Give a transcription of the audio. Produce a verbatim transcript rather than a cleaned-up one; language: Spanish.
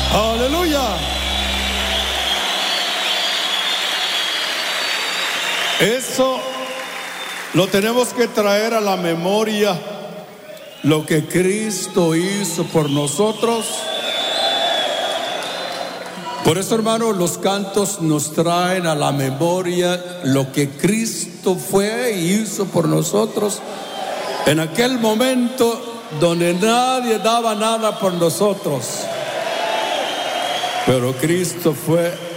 Aleluya. Eso lo tenemos que traer a la memoria, lo que Cristo hizo por nosotros. Por eso, hermano, los cantos nos traen a la memoria lo que Cristo fue y hizo por nosotros en aquel momento donde nadie daba nada por nosotros. Pero Cristo fue